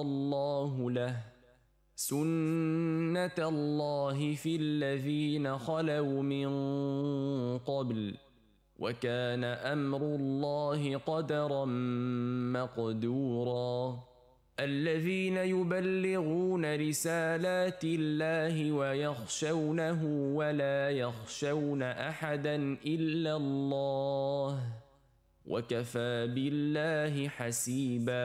الله له سنة الله في الذين خلوا من قبل وكان أمر الله قدرا مقدورا الذين يبلغون رسالات الله ويخشونه ولا يخشون أحدا إلا الله وكفى بالله حسيبا